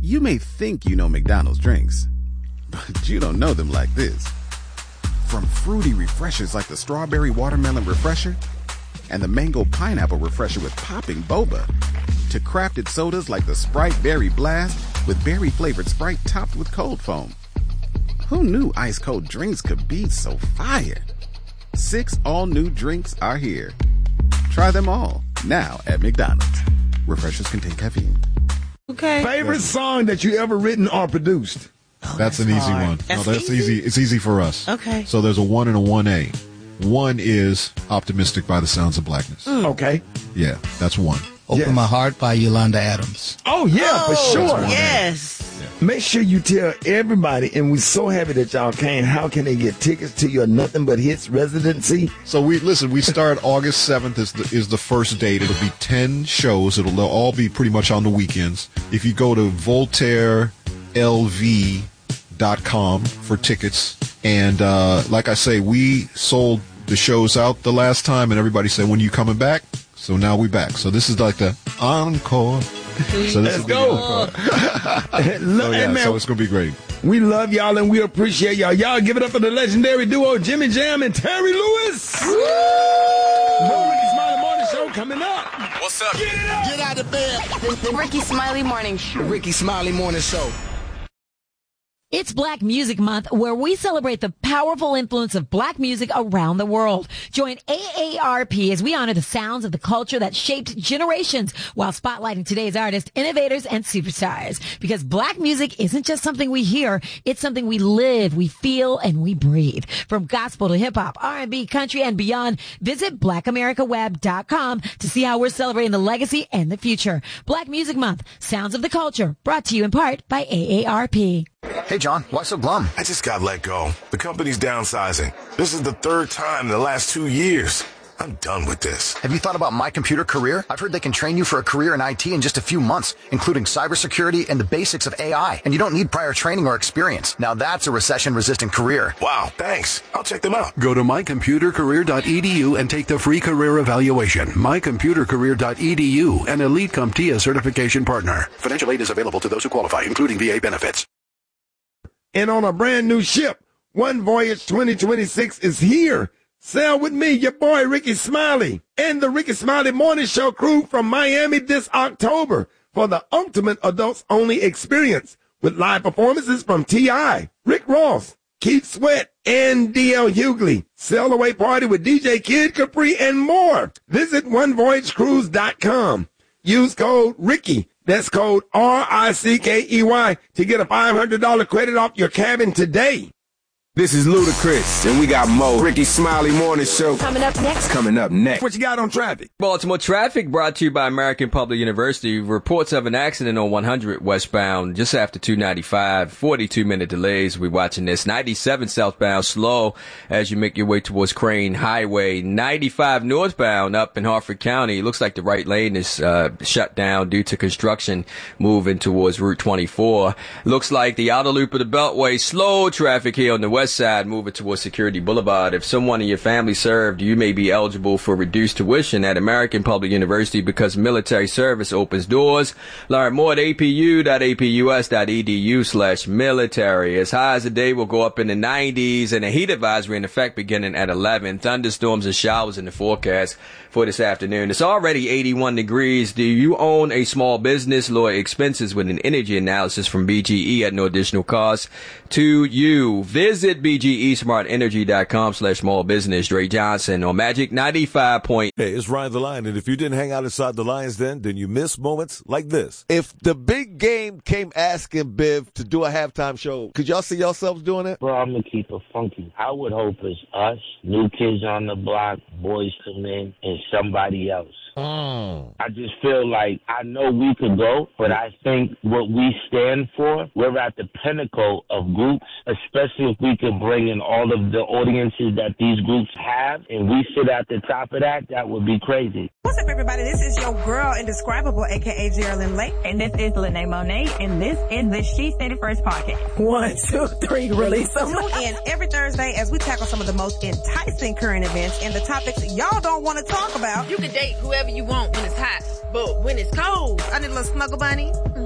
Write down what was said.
You may think you know McDonald's drinks, but you don't know them like this. From fruity refreshers like the Strawberry Watermelon Refresher and the Mango Pineapple Refresher with popping boba, to crafted sodas like the Sprite Berry Blast with berry-flavored Sprite topped with cold foam. Who knew ice-cold drinks could be so fire? 6 all-new drinks are here. Try them all, now at McDonald's. Refreshers contain caffeine. Okay. Favorite song that you ever written or produced? Oh, that's an easy one. That's easy. It's easy for us. Okay. So there's a 1 and a 1A. 1 is Optimistic by the Sounds of Blackness. Okay. Yeah, that's 1. Open My Heart by Yolanda Adams. Oh, yeah, for sure. Yes. Make sure you tell everybody, and we're so happy that y'all came, how can they get tickets to your Nothing But Hits residency? So we start August 7th is the first date. It'll be 10 shows. They'll all be pretty much on the weekends. If you go to VoltaireLV.com for tickets, and like I say, we sold the shows out the last time, and everybody said, when you coming back? So now we back. So this is like the encore. So this Let's go. So it's going to be great. We love y'all and we appreciate y'all. Y'all give it up for the legendary duo Jimmy Jam and Terry Lewis. More Ricky Smiley Morning Show coming up. What's up? Get it up. Get out of bed. The Ricky Smiley Morning Show. Ricky Smiley Morning Show. It's Black Music Month, where we celebrate the powerful influence of black music around the world. Join AARP as we honor the sounds of the culture that shaped generations while spotlighting today's artists, innovators, and superstars. Because black music isn't just something we hear, it's something we live, we feel, and we breathe. From gospel to hip-hop, R&B, country, and beyond, visit BlackAmericaWeb.com to see how we're celebrating the legacy and the future. Black Music Month, Sounds of the Culture, brought to you in part by AARP. Hey, John, why so glum? I just got let go. The company's downsizing. This is the 3rd time in the last 2 years. I'm done with this. Have you thought about My Computer Career? I've heard they can train you for a career in IT in just a few months, including cybersecurity and the basics of AI. And you don't need prior training or experience. Now that's a recession-resistant career. Wow, thanks. I'll check them out. Go to mycomputercareer.edu and take the free career evaluation. mycomputercareer.edu, an Elite CompTIA certification partner. Financial aid is available to those who qualify, including VA benefits. And on a brand new ship, One Voyage 2026 is here. Sail with me, your boy Ricky Smiley, and the Ricky Smiley Morning Show crew from Miami this October for the ultimate adults-only experience with live performances from T.I., Rick Ross, Keith Sweat, and D.L. Hughley. Sail away party with DJ Kid Capri and more. Visit OneVoyageCruise.com. Use code Ricky. That's code RICKEY to get a $500 credit off your cabin today. This is Ludacris, and we got Mo. Ricky Smiley Morning Show. Coming up next. What you got on traffic? Baltimore traffic brought to you by American Public University. Reports of an accident on 100 westbound just after 295. 42-minute delays. We're watching this. 97 southbound slow as you make your way towards Crane Highway. 95 northbound up in Harford County. It looks like the right lane is shut down due to construction moving towards Route 24. Looks like the outer loop of the Beltway. Slow traffic here on the west side moving towards Security Boulevard. If someone in your family served, you may be eligible for reduced tuition at American Public University because military service opens doors. Learn more at apus.edu.edu/military. As high as the day will go up in the 90s and a heat advisory in effect beginning at 11. Thunderstorms and showers in the forecast for this afternoon. It's already 81 degrees. Do you own a small business? Lower expenses with an energy analysis from BGE at no additional cost to you. Visit BGESmartEnergy.com/small business. Dre Johnson on Magic 95. Hey, it's Ryan the Lion, and if you didn't hang out inside the Lions Den, then you miss moments like this. If the big game came asking Biv to do a halftime show, could y'all see yourselves doing it? Bro, I'm going to keep it funky. I would hope it's us, New Kids on the Block, Boys to Men, and somebody else. I just feel like I know we could go, but I think what we stand for, we're at the pinnacle of groups, especially if we could bring in all of the audiences that these groups have, and we sit at the top of that, that would be crazy. What's up, everybody? This is your girl, Indescribable, a.k.a. Geraldine Lake. And this is Lene Monet, and this is the She Said It First podcast. 1, 2, 3, release them. Tune in every Thursday as we tackle some of the most enticing current events and the topics y'all don't want to talk about. You can date whoever you want when it's hot, but when it's cold, I need a little snuggle bunny.